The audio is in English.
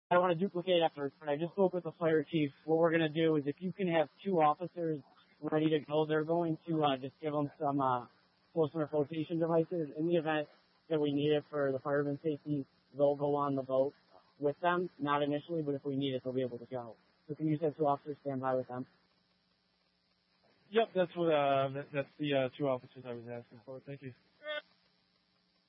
I don't want to duplicate efforts, but I just spoke with the fire chief. What we're going to do is if you can have 2 officers ready to go, they're going to just give them some pulsar flotation devices. In the event that we need it for the fireman's safety, they'll go on the boat with them. Not initially, but if we need it, they'll be able to go. So can you have 2 officers stand by with them? Yep, that's the 2 officers I was asking for. Thank you.